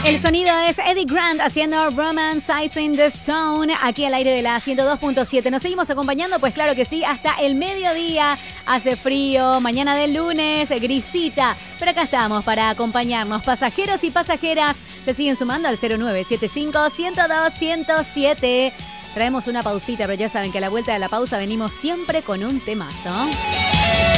El sonido es Eddie Grant haciendo Romancing the Stone aquí al aire de la 102.7. Nos seguimos acompañando, pues claro que sí, hasta el mediodía. Hace frío, mañana del lunes, grisita. Pero acá estamos para acompañarnos. Pasajeros y pasajeras se siguen sumando al 0975-102-107. Traemos una pausita, pero ya saben que a la vuelta de la pausa venimos siempre con un temazo.